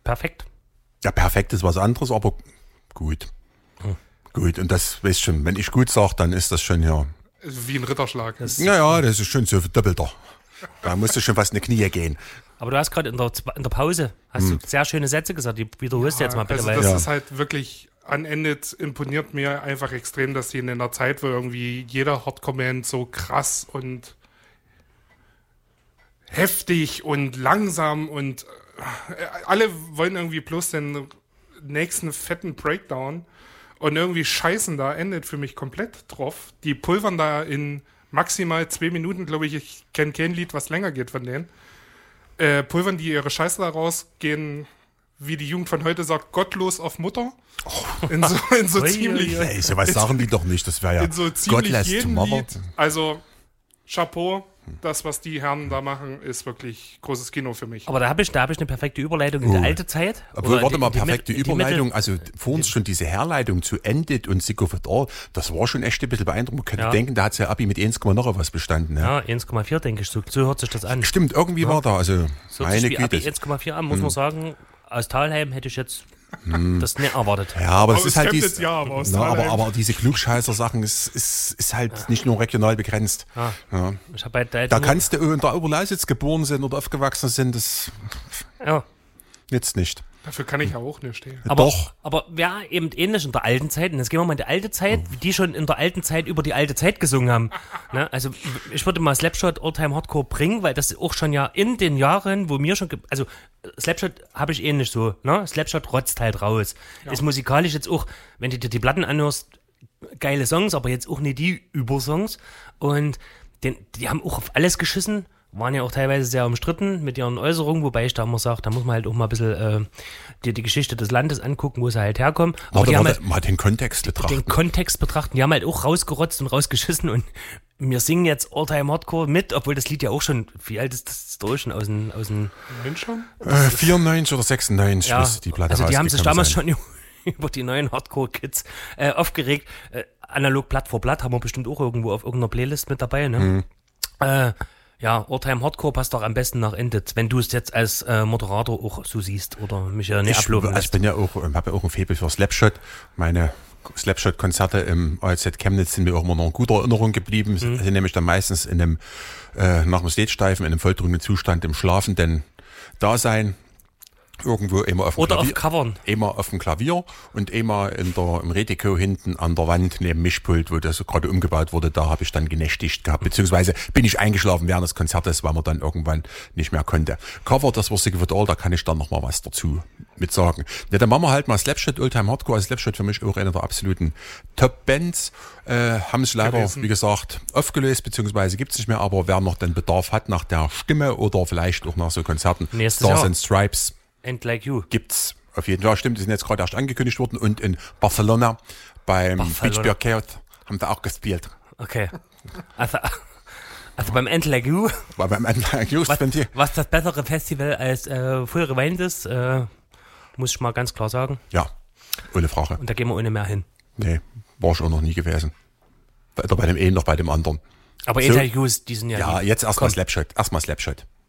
perfekt. Ja, perfekt ist was anderes, aber gut. Gut, und das, weißt schon, wenn ich gut sage, dann ist das schon ja. Wie ein Ritterschlag. Das ist schon so doppelter. Da musst du schon fast in die Knie gehen. Aber du hast gerade in der Pause hast du sehr schöne Sätze gesagt, die wiederholst du jetzt mal bitte. Also das ist halt wirklich, an Ende imponiert mir einfach extrem, dass sie in einer Zeit, wo irgendwie jeder Hardcore-Band so krass und heftig und langsam und alle wollen irgendwie bloß den nächsten fetten Breakdown und irgendwie scheißen da, endet für mich komplett drauf. Die pulvern da in maximal 2 Minuten, glaube ich kenne kein Lied, was länger geht von denen. Pulvern die ihre Scheiße da raus, gehen, wie die Jugend von heute sagt, gottlos auf Mutter. In so ziemlich... Ey, sowas sagen die doch nicht, das wäre ja in so ziemlich Godless to jedem Mother. Lied. Also, Chapeau, das, was die Herren da machen, ist wirklich großes Kino für mich. Aber da hab ich eine perfekte Überleitung in die alte Zeit. Obwohl, Oder warte mal, in die perfekte in die Überleitung. Mitte. Also vor uns schon diese Herleitung zu Ended und Sick of It All, das war schon echt ein bisschen beeindruckend. Man könnte denken, da hat ja Abi mit 1, noch was bestanden. Ja, 1,4 denke ich, so hört sich das an. Stimmt, irgendwie war da, also So hört sich meine wie Abi Güte. 1,4 an, muss man sagen. Aus Thalheim hätte ich jetzt das nicht erwartet. Ja, aber es Aus ist halt Chemnitz, ja, aber aus na, Thalheim. aber diese Klugscheißer-Sachen ist halt nicht nur regional begrenzt. Ja. Ich hab halt Da kannst du in der Oberlausitz geboren sein oder aufgewachsen sind, das ja. nützt nicht. Dafür kann ich ja auch nicht stehen. Aber wer eben ähnlich in der alten Zeit, und jetzt gehen wir mal in die alte Zeit, die schon in der alten Zeit über die alte Zeit gesungen haben. Ne? Also ich würde mal Slapshot Oldtime Hardcore bringen, weil das auch schon ja in den Jahren, wo mir schon, also Slapshot habe ich ähnlich so, ne? Slapshot rotzt halt raus. Ja. Ist musikalisch jetzt auch, wenn du dir die Platten anhörst, geile Songs, aber jetzt auch nicht die Übersongs. Und die haben auch auf alles geschissen. Waren ja auch teilweise sehr umstritten mit ihren Äußerungen, wobei ich da immer sage, da muss man halt auch mal ein bisschen die Geschichte des Landes angucken, wo sie halt herkommen. Aber die haben halt mal den Kontext betrachten. Den Kontext betrachten. Die haben halt auch rausgerotzt und rausgeschissen und wir singen jetzt All-Time Hardcore mit, obwohl das Lied ja auch schon, wie alt ist das durch schon aus dem schon? 94 oder 96 ja, ist die Platte. Also die haben sich damals sein. schon über die neuen Hardcore-Kids aufgeregt. Analog Blatt vor Blatt haben wir bestimmt auch irgendwo auf irgendeiner Playlist mit dabei, ne? Ja, All-Time Hardcore passt doch am besten nach Ended, wenn du es jetzt als Moderator auch so siehst oder mich ja nicht abloben lässt. Ich bin ja auch, habe ja auch ein Faible für Slapshot. Meine Slapshot-Konzerte im AZ Chemnitz sind mir auch immer noch in guter Erinnerung geblieben. Sind nämlich dann meistens in einem, nach dem Stage-Steifen, in einem volltrunken Zustand im schlafenden Dasein. Irgendwo immer auf dem Oder Klavier, auf Covern. immer auf dem Klavier und immer im Redeko hinten an der Wand neben Mischpult, wo das gerade umgebaut wurde, da habe ich dann genächtigt gehabt, beziehungsweise bin ich eingeschlafen während des Konzertes, weil man dann irgendwann nicht mehr konnte. Cover, das war Sick of It All, da kann ich dann noch mal was dazu mit sagen. Ja, dann machen wir halt mal Slapshot, Oldtime Hardcore, also Slapshot für mich auch eine der absoluten Top-Bands, haben sich leider, wie gesagt, aufgelöst, beziehungsweise gibt's nicht mehr, aber wer noch den Bedarf hat nach der Stimme oder vielleicht auch nach so Konzerten, Nächstes Stars Jahr. and Stripes, And Like You. gibt's auf jeden Fall. Stimmt, die sind jetzt gerade erst angekündigt worden und in Barcelona beim Beach Beer Chaos haben da auch gespielt. Okay. Also beim And Like You, War beim Just, was das bessere Festival als Full Rewind ist, muss ich mal ganz klar sagen. ja, ohne Frage. Und da gehen wir ohne mehr hin. Nee, war ich auch noch nie gewesen. Weder bei dem einen noch bei dem anderen. Aber So. And Like You, die sind ja Ja, die- jetzt erstmal Komm. Slapshot. Erstmal Slapshot.